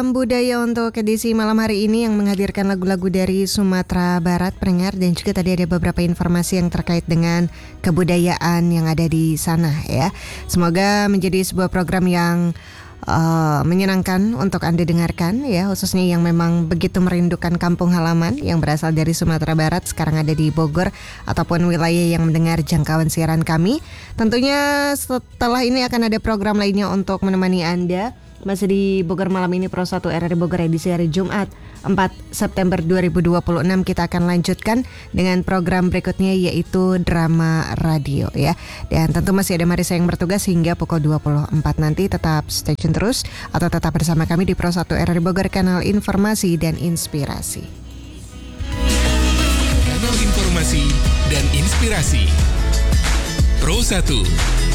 Budaya untuk edisi malam hari ini yang menghadirkan lagu-lagu dari Sumatera Barat, pendengar, dan juga tadi ada beberapa informasi yang terkait dengan kebudayaan yang ada di sana ya. Semoga menjadi sebuah program yang menyenangkan untuk Anda dengarkan ya, khususnya yang memang begitu merindukan kampung halaman yang berasal dari Sumatera Barat, sekarang ada di Bogor ataupun wilayah yang mendengar jangkauan siaran kami. Tentunya setelah ini akan ada program lainnya untuk menemani Anda. Masih di Bogor Malam ini Pro 1 RRI Bogor edisi hari Jumat 4 September 2026. Kita akan lanjutkan dengan program berikutnya, yaitu drama radio ya. Dan tentu masih ada Marisa yang bertugas hingga pukul 24 nanti. Tetap stay tune terus atau tetap bersama kami di Pro 1 RRI Bogor, kanal informasi dan inspirasi. Kanal informasi dan inspirasi Pro 1.